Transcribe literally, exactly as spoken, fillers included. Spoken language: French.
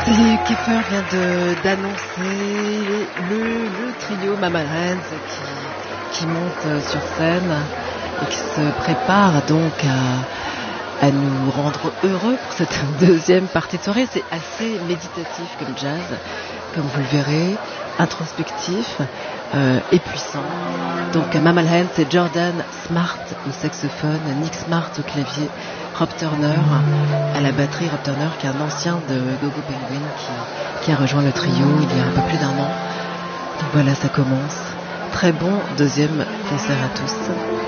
Et Kiefer vient de, d'annoncer le, le trio Mama Hands qui, qui monte sur scène et qui se prépare donc à, à nous rendre heureux pour cette deuxième partie de soirée. C'est assez méditatif comme jazz, comme vous le verrez, introspectif euh, et puissant. Donc Mama Hands, c'est Jordan Smart au saxophone, Nick Smart au clavier, Rob Turner à la batterie. Rob Turner qui est un ancien de Go-Go Penguin qui, qui a rejoint le trio il y a un peu plus d'un an. Donc voilà, ça commence. Très bon deuxième concert à tous.